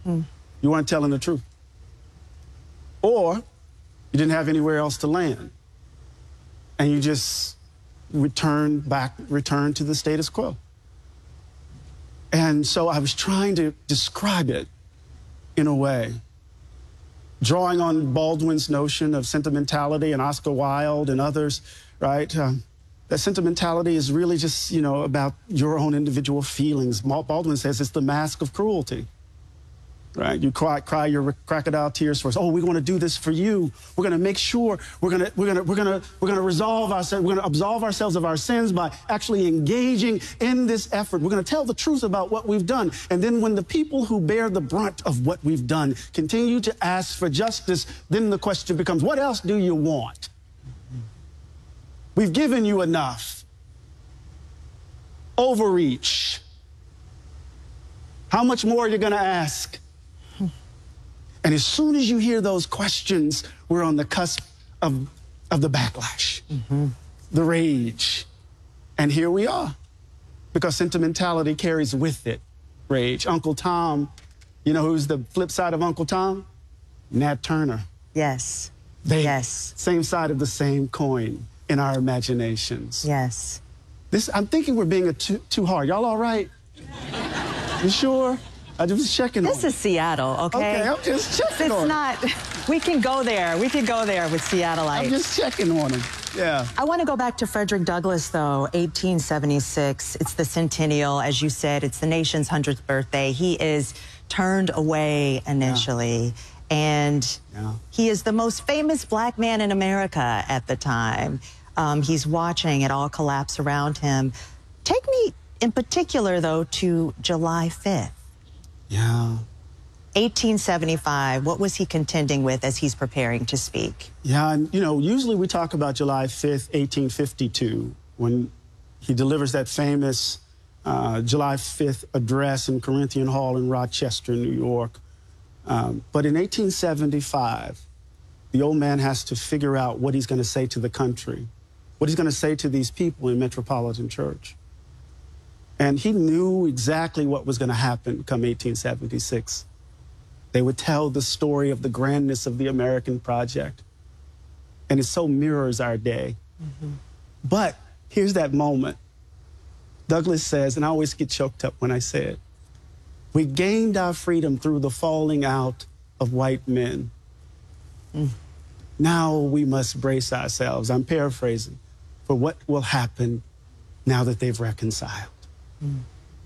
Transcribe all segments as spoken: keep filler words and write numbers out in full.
Mm. You weren't telling the truth. Or you didn't have anywhere else to land. And you just returned back, returned to the status quo. And so I was trying to describe it in a way, drawing on Baldwin's notion of sentimentality and Oscar Wilde and others, right? Um, that sentimentality is really just, you know, about your own individual feelings. Baldwin says it's the mask of cruelty, right? You cry, cry your crocodile tears for us. Oh, we want to do this for you. We're going to make sure we're going to we're going to we're going to we're going to resolve ourselves. We're going to absolve ourselves of our sins by actually engaging in this effort. We're going to tell the truth about what we've done. And then when the people who bear the brunt of what we've done continue to ask for justice, then the question becomes, what else do you want? We've given you enough. Overreach. How much more are you going to ask? And as soon as you hear those questions, we're on the cusp of, of the backlash, mm-hmm. the rage. And here we are, because sentimentality carries with it rage. Uncle Tom, you know who's the flip side of Uncle Tom? Nat Turner. Yes. They, yes. Same side of the same coin in our imaginations. Yes. This, I'm thinking we're being a too, too hard. Y'all all right? You sure? I was checking this on This is Seattle, okay? Okay, I'm just checking it's on not, them. We can go there. We can go there with Seattleites. I'm just checking on them, yeah. I want to go back to Frederick Douglass, though, eighteen seventy-six. It's the centennial, as you said. It's the nation's hundredth birthday. He is turned away initially. Yeah. And yeah. he is the most famous black man in America at the time. Um, he's watching it all collapse around him. Take me, in particular, though, to July fifth. Yeah. eighteen seventy-five, what was he contending with as he's preparing to speak? Yeah, and, you know, usually we talk about July fifth, eighteen fifty-two, when he delivers that famous uh, July fifth address in Corinthian Hall in Rochester, New York. Um, but in eighteen seventy-five, the old man has to figure out what he's going to say to the country, what he's going to say to these people in Metropolitan Church. And he knew exactly what was going to happen come eighteen seventy-six. They would tell the story of the grandness of the American project. And it so mirrors our day. Mm-hmm. But here's that moment. Douglass says, and I always get choked up when I say it, we gained our freedom through the falling out of white men. Mm. Now we must brace ourselves, I'm paraphrasing, for what will happen now that they've reconciled. Mm.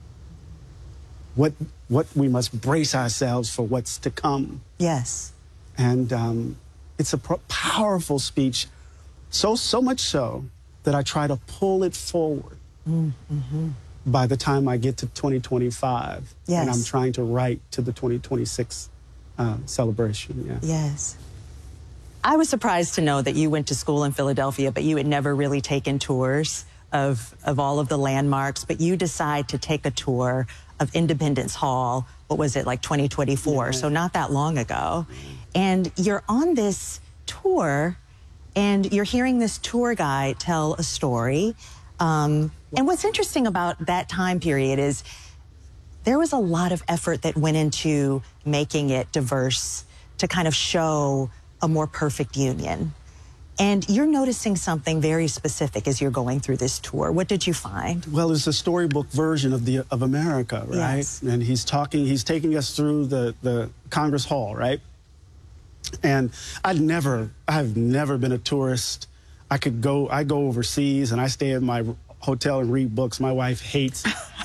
What, what we must brace ourselves for what's to come. Yes. And um, it's a powerful speech, so, so much so that I try to pull it forward. Mm-hmm. By the time I get to twenty twenty-five, yes. and I'm trying to write to the twenty twenty-six uh, celebration. Yeah. Yes. I was surprised to know that you went to school in Philadelphia, but you had never really taken tours of, of all of the landmarks, but you decide to take a tour of Independence Hall, what was it, like twenty twenty-four, yeah. So not that long ago. And you're on this tour, and you're hearing this tour guide tell a story. Um, and what's interesting about that time period is there was a lot of effort that went into making it diverse to kind of show a more perfect union. And you're noticing something very specific as you're going through this tour. What did you find? Well, it's a storybook version of the of America, right? Yes. And he's talking, he's taking us through the, the Congress Hall, right? And I'd never, I've never been a tourist. I could go, I go overseas and I stay at my hotel and read books. My wife hates.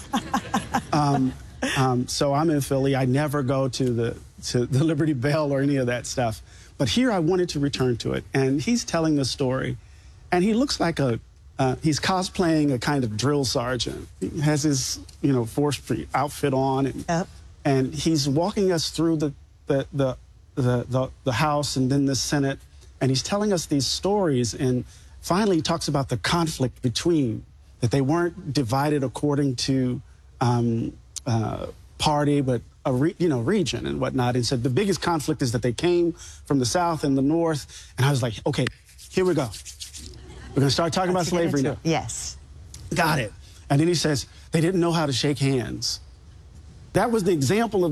um, um, so I'm in Philly. I never go to the, to the Liberty Bell or any of that stuff. But here I wanted to return to it. And he's telling the story. And he looks like a, uh, he's cosplaying a kind of drill sergeant. He has his, you know, forestry outfit on. And, yep. and he's walking us through the, the, the, the, the, the House and then the Senate. And he's telling us these stories, and finally he talks about the conflict between, that they weren't divided according to um, uh, party, but a re you know, region and whatnot. And said the biggest conflict is that they came from the South and the North. And I was like, okay, here we go. We're going to start talking Let's about slavery now. Yes. Got it. And then he says, they didn't know how to shake hands. That was the example of